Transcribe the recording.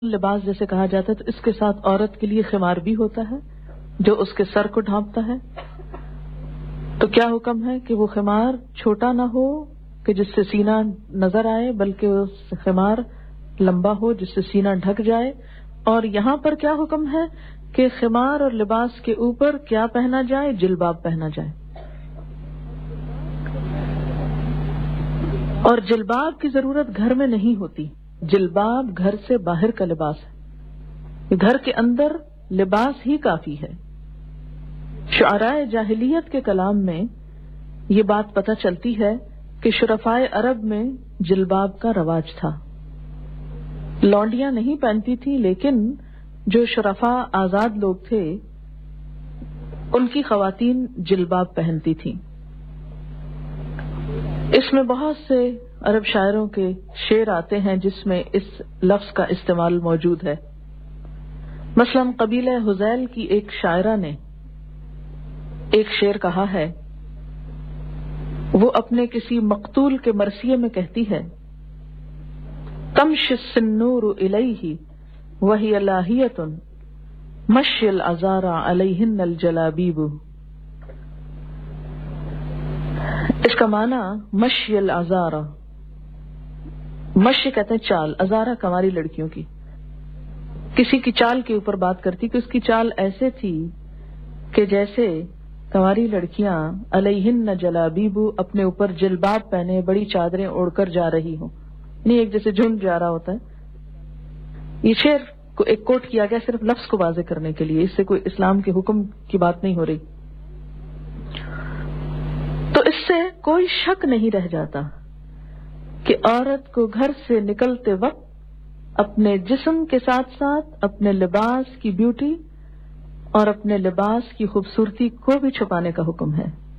لباس جیسے کہا جاتا ہے تو اس کے ساتھ عورت کے لیے خمار بھی ہوتا ہے جو اس کے سر کو ڈھانپتا ہے. تو کیا حکم ہے کہ وہ خمار چھوٹا نہ ہو کہ جس سے سینہ نظر آئے، بلکہ وہ خمار لمبا ہو جس سے سینہ ڈھک جائے. اور یہاں پر کیا حکم ہے کہ خمار اور لباس کے اوپر کیا پہنا جائے؟ جلباب پہنا جائے. اور جلباب کی ضرورت گھر میں نہیں ہوتی، جلباب گھر سے باہر کا لباس ہے، گھر کے اندر لباس ہی کافی ہے. شعرائے جاہلیت کے کلام میں یہ بات پتہ چلتی ہے کہ شرفائے عرب میں جلباب کا رواج تھا. لونڈیاں نہیں پہنتی تھی، لیکن جو شرفاء آزاد لوگ تھے ان کی خواتین جلباب پہنتی تھیں. اس میں بہت سے عرب شاعروں کے شعر آتے ہیں جس میں اس لفظ کا استعمال موجود ہے. مثلا قبیلہ حذیل کی ایک شاعرہ نے ایک شعر کہا ہے. وہ اپنے کسی مقتول کے مرثیے میں کہتی ہے: تمشی السنور الیہ وہی لاہیۃ مشی العذارى علیہن الجلابیب. اس کا معنی مشی العذارى، مشی کہتے ہیں چال، عذارى کنواری لڑکیوں کی. کسی کی چال کے اوپر بات کرتی کہ اس کی چال ایسے تھی کہ جیسے کنواری لڑکیاں علیہن جلابیب، اپنے اوپر جلباب پہنے بڑی چادریں اوڑھ کر جا رہی ہوں، نہیں ایک جیسے جھنڈ جا رہا ہوتا ہے. یہ شعر کو ایک کوٹ کیا گیا صرف لفظ کو واضح کرنے کے لیے، اس سے کوئی اسلام کے حکم کی بات نہیں ہو رہی. تو اس سے کوئی شک نہیں رہ جاتا کہ عورت کو گھر سے نکلتے وقت اپنے جسم کے ساتھ ساتھ اپنے لباس کی بیوٹی اور اپنے لباس کی خوبصورتی کو بھی چھپانے کا حکم ہے.